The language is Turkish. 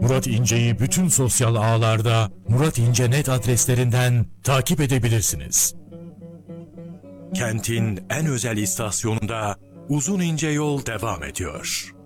Murat İnce'yi bütün sosyal ağlarda Murat İnce.net adreslerinden takip edebilirsiniz. Kentin en özel istasyonunda uzun ince yol devam ediyor.